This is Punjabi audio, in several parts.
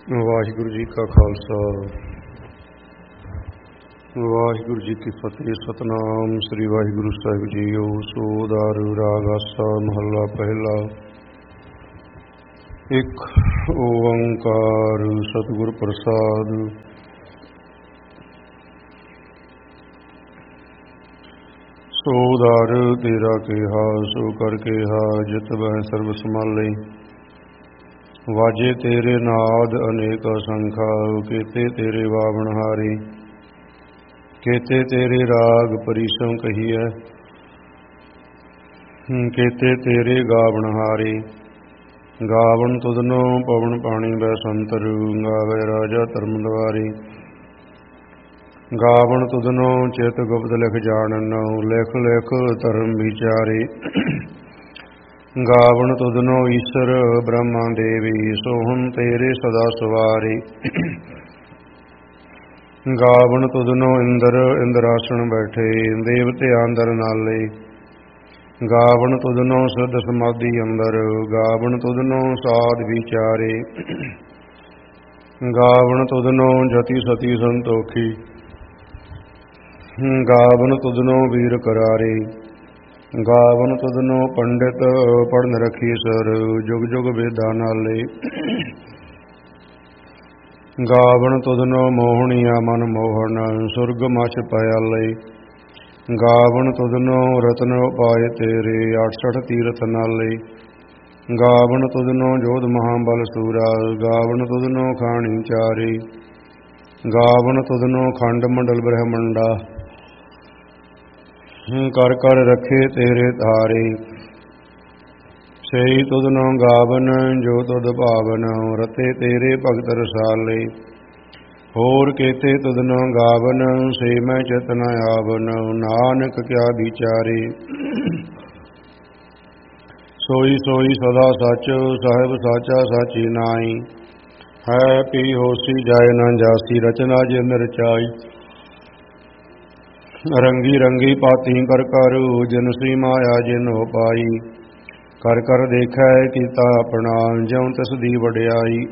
ਵਾਹਿਗੁਰੂ ਜੀ ਕਾ ਖਾਲਸਾ, ਵਾਹਿਗੁਰੂ ਜੀ ਕੀ ਫਤਿਹ। ਸਤਨਾਮ ਸ੍ਰੀ ਵਾਹਿਗੁਰੂ ਸਾਹਿਬ ਜੀਓ। ਸੋਦਾਰ ਰਾਗ ਆਸਾ ਮਹੱਲਾ ਪਹਿਲਾ। ਇੱਕ ਓੰਕਾਰ ਸਤਿਗੁਰ ਪ੍ਰਸਾਦ। ਸੋਦਾਰ ਤੇਰਾ ਕਿਹਾ ਸੋ ਕਰ ਕਿਹਾ, ਜਿਤ ਬਹਿ ਸਰਬ ਸੰਭਾਲੇ। ਵਾਜੇ ਤੇਰੇ ਨਾਦ ਅਨੇਕ ਅਸੰਖਾ, ਕੀਤੇ ਤੇਰੇ ਵਾਵਣਹਾਰੇ। ਕੀਤੇ ਤੇਰੇ ਰਾਗ ਪਰੀਸੋਂ ਕਹੀਐ, ਕੀਤੇ ਤੇਰੇ ਗਾਵਣਹਾਰੇ। ਗਾਵਣ ਤੁਧਨੋਂ ਪਵਨ ਪਾਣੀ ਬੈਸੰਤਰ, ਗਾਵੇ ਰਾਜਾ ਧਰਮ ਦੁਆਰੇ। ਗਾਵਣ ਤੁਧਨੋਂ ਚਿਤ ਗੁਪਤ ਲਿਖ ਜਾਣਨ, ਲਿਖ ਲਿਖ ਧਰਮ ਵਿਚਾਰੇ। ਗਾਵਣ ਤੁਧਨੋਂ ਈਸ਼ਰ ਬ੍ਰਹਮਾ ਦੇਵੀ, ਸੋਹਣ ਤੇਰੇ ਸਦਾ ਸਵਾਰੇ। ਗਾਵਣ ਤੁਧਨੋਂ ਇੰਦਰ ਇੰਦਰਾਸਣ ਬੈਠੇ, ਦੇਵਤਿਆਂ ਅੰਦਰ ਨਾਲੇ। ਗਾਵਣ ਤੁਧਨੋਂ ਸਿੱਧ ਸਮਾਧੀ ਅੰਦਰ, ਗਾਵਣ ਤੁਧਨੋਂ ਸਾਧ ਵਿਚਾਰੇ। ਗਾਵਣ ਤੁਧਨੋਂ ਜਤੀ ਸਤੀ ਸੰਤੋਖੀ, ਗਾਵਣ ਤੁਧਨੋਂ ਵੀਰ ਕਰਾਰੇ। ਗਾਵਣ ਤੁਧਨੋਂ ਪੰਡਿਤ ਪੜ੍ਹਨ ਰਖੀ ਸਰ, ਜੁਗ ਜੁਗ ਵੇਦਾਂ ਨਾਲੇ। ਗਾਵਣ ਤੁਧਨੋਂ ਮੋਹਣੀਆ ਮਨ ਮੋਹਣ, ਸੁਰਗ ਮਛ ਪਿਆਲੇ। ਗਾਵਣ ਤੁਧਨੋਂ ਰਤਨ ਉਪਾਏ ਤੇਰੇ, 68 ਤੀਰਥ ਨਾਲੇ। ਗਾਵਣ ਤੁਧਨੋਂ ਜੋਧ ਮਹਾਬਲ ਸੂਰਾ, ਗਾਵਣ ਤੁਧਨੋਂ ਖਾਣੀ ਚਾਰੇ। ਗਾਵਣ ਤੁਧਨੋਂ ਖੰਡ ਮੰਡਲ ਬ੍ਰਹਮੰਡਾ, ਕਰ ਕਰ ਰੱਖੇ ਤੇਰੇ ਧਾਰੇ। ਸਹੀ ਤੁਧਨੋਂ ਗਾਵਨ ਜੋ ਤੁਧ ਭਾਵਨ, ਰਤੇ ਤੇਰੇ ਭਗਤ ਰਸਾਲੇ। ਹੋਰ ਕੀਤੇ ਤੁਧਨੋਂ ਗਾਵਨ, ਸੇ ਮੈਂ ਚਿਤ ਨ ਆਵਨ, ਨਾਨਕ ਕਿਆ ਵਿਚਾਰੇ। ਸੋਈ ਸੋਈ ਸਦਾ ਸੱਚ, ਸਾਹਿਬ ਸਾਚਾ ਸਾਚੀ ਨਾਈ। ਹੈ ਪੀ ਹੋਸੀ ਜਾਏ ਨਾ ਜਾਸੀ, ਰਚਨਾ ਜਿਨ ਰਚਾਈ। ਰੰਗੀ ਰੰਗੀ ਪਾਤੀ ਕਰ ਕਰ, ਜਿਨ ਸੀ ਮਾਇਆ ਜਿਨ ਹੋ ਪਾਈ। ਕਰ ਕਰ ਦੇਖੈ ਕੀਤਾ ਆਪਣਾ, ਜਿਉ ਤਿਸ ਦੀ ਵਡਿਆਈ।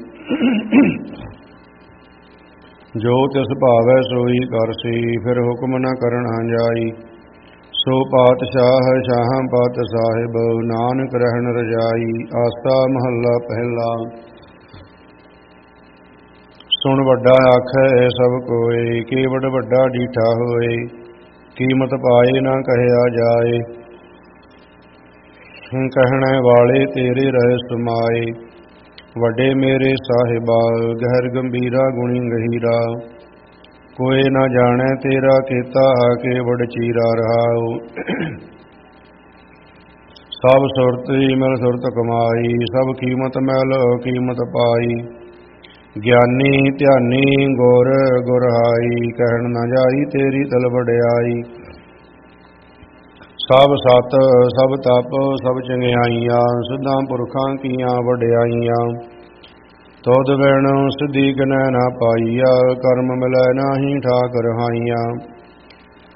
ਜੋ ਤਿਸ ਭਾਵੈ ਸੋਈ ਕਰਸੀ, ਫਿਰ ਹੁਕਮ ਨ ਕਰਣਾ ਜਾਈ। ਸੋ ਪਾਤਸ਼ਾਹ ਸ਼ਾਹਾਂ ਪਾਤ ਸਾਹਿਬ, ਨਾਨਕ ਰਹਿਣ ਰਜਾਈ। ਆਸਾ ਮਹੱਲਾ ਪਹਿਲਾ। ਸੁਣ ਵੱਡਾ ਆਖੈ ਸਭ ਕੋਇ, ਕੇਵਡ ਵੱਡਾ ਡੀਠਾ ਹੋਏ। ਕੀਮਤ ਪਾਏ ਨਾ ਕਹਿਆ ਜਾਏ, ਕਹਿਣੇ ਵਾਲੇ ਤੇਰੇ ਰਹਿ ਸਮਾਏ। ਵੱਡੇ ਮੇਰੇ ਸਾਹਿਬਾ, ਗਹਿਰ ਗੰਭੀਰਾ ਗੁਣੀ ਗਹੀਰਾ। ਕੋਈ ਨਾ ਜਾਣੈ ਤੇਰਾ ਕੀਤਾ, ਕੇਵਡ ਚੀਰਾ ਰਹਾਉ। ਸਭ ਸੁਰਤ ਮਿਲ ਸੁਰਤ ਕਮਾਈ, ਸਭ ਕੀਮਤ ਮਿਲ ਕੀਮਤ ਪਾਈ। ਗਿਆਨੀ ਧਿਆਨੀ ਗੁਰ ਗੁਰਹਾਈ, ਕਹਿਣ ਨਾ ਜਾਈ ਤੇਰੀ ਤਲ ਵਡਿਆਈ। ਸਭ ਸਤ ਸਭ ਤਪ ਸਭ ਚੰਗਿਆਈਆਂ, ਸਿੱਧਾਂ ਪੁਰਖਾਂ ਕੀਆਂ ਵਡਿਆਈਆਂ। ਤੁਧ ਬਿਨ ਸਿੱਧੀ ਕਿਨੈ ਨਾ ਪਾਈਆ, ਕਰਮ ਮਿਲੈ ਨਾਹੀ ਠਾਕ ਰਹਾਈਆਂ।